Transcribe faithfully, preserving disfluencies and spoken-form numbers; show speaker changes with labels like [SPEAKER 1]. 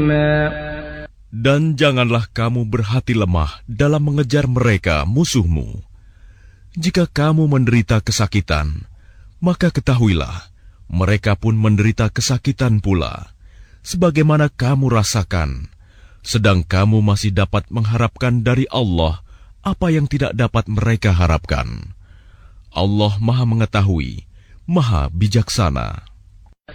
[SPEAKER 1] Dan janganlah kamu berhati lemah dalam mengejar mereka musuhmu. Jika kamu menderita kesakitan, maka ketahuilah, mereka pun menderita kesakitan pula, sebagaimana kamu rasakan, sedang kamu masih dapat mengharapkan dari Allah apa yang tidak dapat mereka harapkan. Allah Maha Mengetahui, Maha Bijaksana.